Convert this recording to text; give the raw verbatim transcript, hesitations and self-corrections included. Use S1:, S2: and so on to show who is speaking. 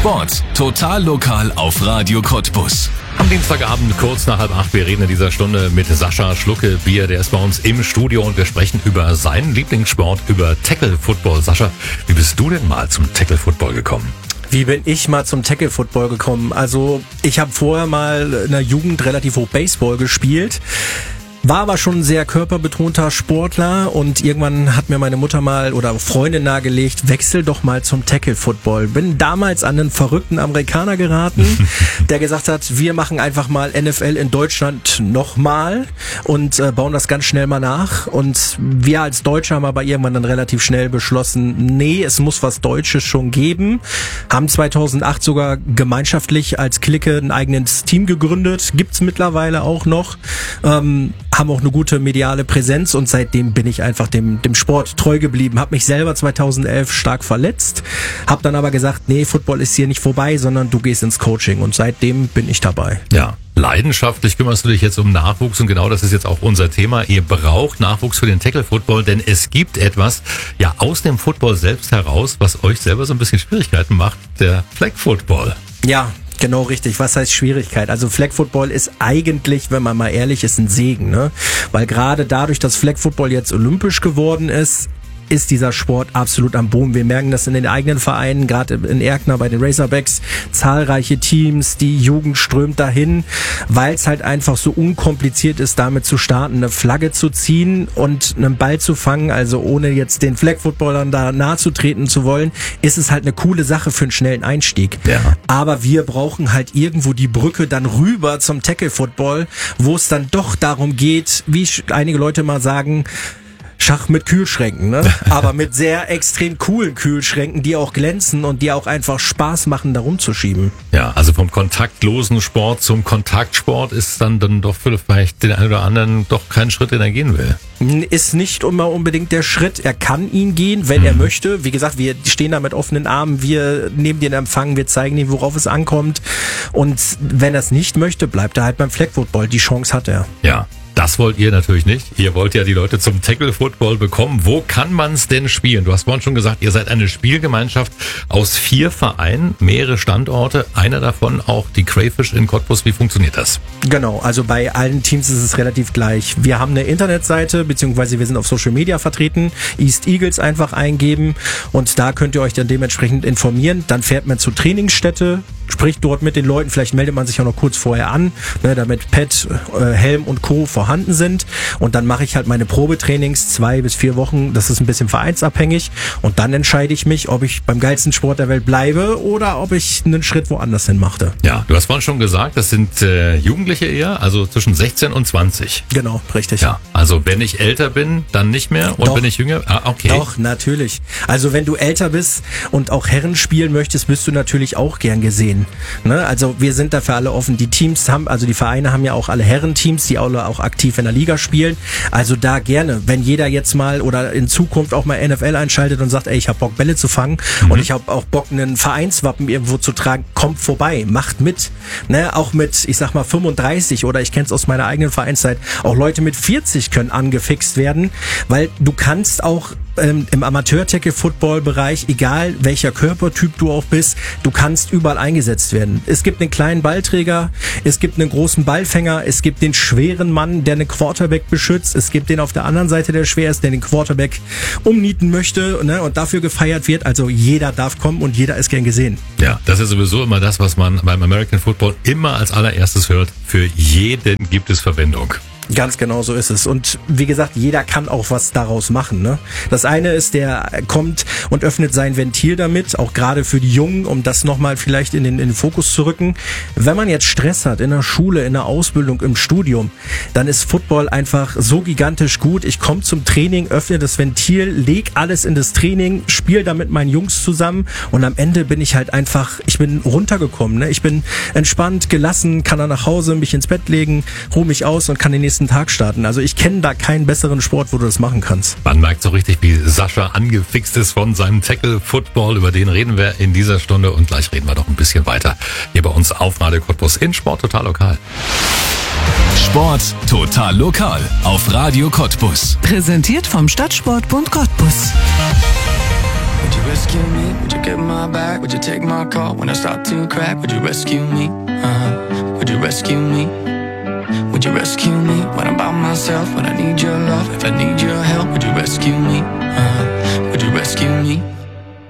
S1: Sport total lokal auf Radio Cottbus.
S2: Am Dienstagabend kurz nach halb acht. Wir reden in dieser Stunde mit Sascha Schlucke-Bier. Der ist bei uns im Studio und wir sprechen über seinen Lieblingssport, über Tackle Football. Sascha, wie bist du denn mal zum Tackle Football gekommen?
S3: Wie bin ich mal zum Tackle Football gekommen? Also ich habe vorher mal in der Jugend relativ hoch Baseball gespielt. War aber schon ein sehr körperbetonter Sportler und irgendwann hat mir meine Mutter mal oder Freundin nahegelegt, wechsel doch mal zum Tackle-Football. Bin damals an einen verrückten Amerikaner geraten, der gesagt hat, wir machen einfach mal N F L in Deutschland nochmal und äh, bauen das ganz schnell mal nach. Und wir als Deutsche haben aber irgendwann dann relativ schnell beschlossen, nee, es muss was Deutsches schon geben. Haben zweitausendacht sogar gemeinschaftlich als Clique ein eigenes Team gegründet, gibt's mittlerweile auch noch. Ähm, haben auch eine gute mediale Präsenz und seitdem bin ich einfach dem dem Sport treu geblieben. Habe mich selber zweitausendelf stark verletzt, habe dann aber gesagt, nee, Football ist hier nicht vorbei, sondern du gehst ins Coaching und seitdem bin ich dabei.
S2: Ja, leidenschaftlich kümmerst du dich jetzt um Nachwuchs und genau das ist jetzt auch unser Thema. Ihr braucht Nachwuchs für den Tackle-Football, denn es gibt etwas ja aus dem Football selbst heraus, was euch selber so ein bisschen Schwierigkeiten macht, der Flag-Football.
S3: Ja, genau richtig. Was heißt Schwierigkeit? Also Flag Football ist eigentlich, wenn man mal ehrlich ist, ein Segen, ne? Weil gerade dadurch, dass Flag Football jetzt olympisch geworden ist, ist dieser Sport absolut am Boom. Wir merken das in den eigenen Vereinen, gerade in Erkner bei den Razorbacks, zahlreiche Teams, die Jugend strömt dahin, weil es halt einfach so unkompliziert ist, damit zu starten, eine Flagge zu ziehen und einen Ball zu fangen, also ohne jetzt den Flag-Footballern da nahe zu treten zu wollen, ist es halt eine coole Sache für einen schnellen Einstieg. Ja. Aber wir brauchen halt irgendwo die Brücke dann rüber zum Tackle-Football, wo es dann doch darum geht, wie einige Leute mal sagen, Schach mit Kühlschränken, ne? Aber mit sehr extrem coolen Kühlschränken, die auch glänzen und die auch einfach Spaß machen, da rumzuschieben.
S2: Ja, also vom kontaktlosen Sport zum Kontaktsport ist dann dann doch vielleicht den einen oder anderen doch kein Schritt, den er gehen will.
S3: Ist nicht immer unbedingt der Schritt. Er kann ihn gehen, wenn mhm. er möchte. Wie gesagt, wir stehen da mit offenen Armen, wir nehmen den Empfang, wir zeigen ihm, worauf es ankommt. Und wenn er es nicht möchte, bleibt er halt beim Flag Football. Die Chance hat er.
S2: Ja. Das wollt ihr natürlich nicht. Ihr wollt ja die Leute zum Tackle-Football bekommen. Wo kann man es denn spielen? Du hast vorhin schon gesagt, ihr seid eine Spielgemeinschaft aus vier Vereinen, mehrere Standorte, einer davon auch die Crayfish in Cottbus. Wie funktioniert das?
S3: Genau, also bei allen Teams ist es relativ gleich. Wir haben eine Internetseite, beziehungsweise wir sind auf Social Media vertreten. East Eagles einfach eingeben und da könnt ihr euch dann dementsprechend informieren. Dann fährt man zur Trainingsstätte, spricht dort mit den Leuten, vielleicht meldet man sich auch noch kurz vorher an, ne, damit Pad, äh, Helm und Co. vorhanden sind und dann mache ich halt meine Probetrainings, zwei bis vier Wochen, das ist ein bisschen vereinsabhängig und dann entscheide ich mich, ob ich beim geilsten Sport der Welt bleibe oder ob ich einen Schritt woanders hin machte.
S2: Ja, du hast vorhin schon gesagt, das sind äh, Jugendliche eher, also zwischen sechzehn und zwanzig.
S3: Genau, richtig.
S2: Ja, also wenn ich älter bin, dann nicht mehr und
S3: Doch.
S2: wenn ich jünger, ah, okay.
S3: Doch, natürlich. Also wenn du älter bist und auch Herren spielen möchtest, bist du natürlich auch gern gesehen. Ne? Also wir sind dafür alle offen. Die Teams haben, also die Vereine haben ja auch alle Herrenteams, die alle auch aktiv in der Liga spielen. Also da gerne, wenn jeder jetzt mal oder in Zukunft auch mal N F L einschaltet und sagt, ey, ich habe Bock Bälle zu fangen mhm. und ich habe auch Bock einen Vereinswappen irgendwo zu tragen, kommt vorbei, macht mit. Ne? Auch mit, ich sag mal fünfunddreißig oder ich kenne es aus meiner eigenen Vereinszeit, auch Leute mit vierzig können angefixt werden, weil du kannst auch ähm, im Amateur-Tackle-Football-Bereich, egal welcher Körpertyp du auch bist, du kannst überall eingesetzt werden. Es gibt einen kleinen Ballträger, es gibt einen großen Ballfänger, es gibt den schweren Mann, der einen Quarterback beschützt, es gibt den auf der anderen Seite, der schwer ist, der den Quarterback umnieten möchte, ne, und dafür gefeiert wird. Also jeder darf kommen und jeder ist gern gesehen.
S2: Ja, das ist sowieso immer das, was man beim American Football immer als allererstes hört. Für jeden gibt es Verwendung.
S3: Ganz genau so ist es. Und wie gesagt, jeder kann auch was daraus machen. Ne? Das eine ist, der kommt und öffnet sein Ventil damit, auch gerade für die Jungen, um das nochmal vielleicht in den, in den Fokus zu rücken. Wenn man jetzt Stress hat in der Schule, in der Ausbildung, im Studium, dann ist Football einfach so gigantisch gut. Ich komme zum Training, öffne das Ventil, leg alles in das Training, spiele da mit meinen Jungs zusammen und am Ende bin ich halt einfach, ich bin runtergekommen. Ne? Ich bin entspannt, gelassen, kann dann nach Hause mich ins Bett legen, ruhe mich aus und kann den nächsten Tag starten. Also ich kenne da keinen besseren Sport, wo du das machen kannst.
S2: Man merkt so richtig, wie Sascha angefixt ist von seinem Tackle-Football. Über den reden wir in dieser Stunde und gleich reden wir noch ein bisschen weiter hier bei uns auf Radio Cottbus in Sport total lokal.
S1: Sport total lokal auf Radio Cottbus.
S4: Präsentiert vom Stadtsportbund Cottbus. Would you rescue me? Would you get my back? Would you take my call when I start to crack? Would you rescue me? Uh-huh. Would you rescue me? Would you rescue me when I'm by myself? When I need your love, if I need your help, would you rescue me? Uh-huh.